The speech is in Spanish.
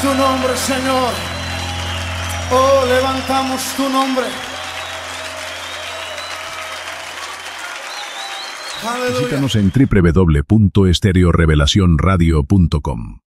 tu nombre, Señor. Oh, levantamos tu nombre. Aleluya. Visítanos en www.estereorevelacionradio.com.